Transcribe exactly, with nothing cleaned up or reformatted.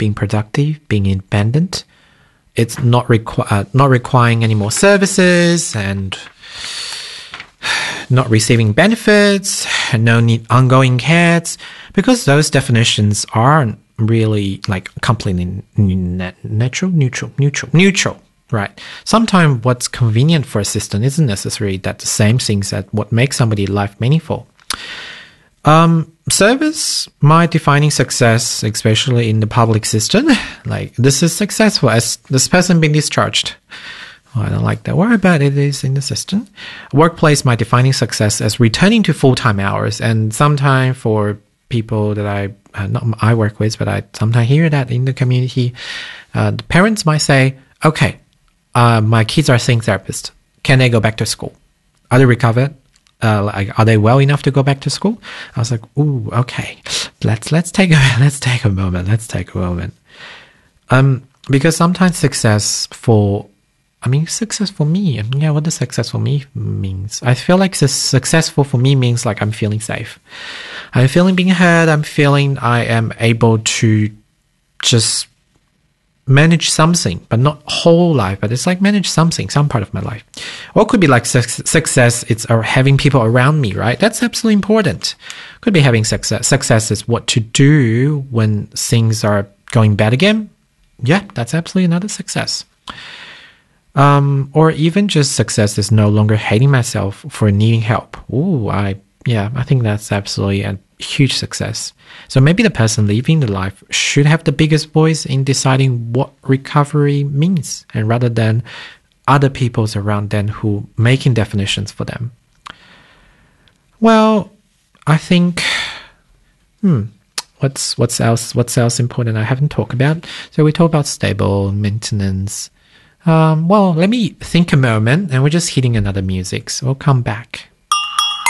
being productive, being independent. It's not requ- uh, not requiring any more services and not receiving benefits, no need ongoing cares, because those definitions aren't really like completely natural, neutral, neutral, neutral, right? Sometimes what's convenient for a system isn't necessarily that the same things that what makes somebody's life meaningful. Um, service might defining success, especially in the public system. Like, this is successful as this person being discharged. Oh, I don't like that word, but it is in the system. Workplace might defining success as returning to full-time hours. And sometimes for people that I, uh, not I work with, but I sometimes hear that in the community, uh, the parents might say, okay, uh, my kids are seeing therapists. Can they go back to school? Are they recovered? Uh, like, are they well enough to go back to school? I was like, ooh, okay. Let's let's take a let's take a moment. Let's take a moment. Um, because sometimes success for, I mean, success for me. I mean, yeah, what does success for me means? I feel like successful for me means like I'm feeling safe. I'm feeling being heard. I'm feeling I am able to just manage something, but not whole life, but it's like manage something, some part of my life. Or it could be like su- success, it's uh, having people around me, right? That's absolutely important. Could be having success. Success is what to do when things are going bad again. Yeah, that's absolutely another success. Um, or even just success is no longer hating myself for needing help. Ooh, I, yeah, I think that's absolutely a huge success. So maybe the person living the life should have the biggest voice in deciding what recovery means, and rather than other people's around them who making definitions for them. Well, I think, hmm, what's what's else what's else important I haven't talked about? So we talk about stable maintenance. Um, well, let me think a moment, and we're just hitting another music, so we'll come back.